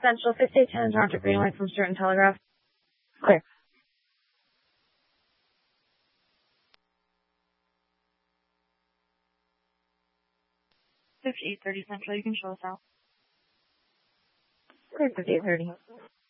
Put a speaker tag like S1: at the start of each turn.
S1: Central, 5810 Toronto Greenway from Stewart and Telegraph. Clear. 5830 Central, you can show us out. Clear 5830.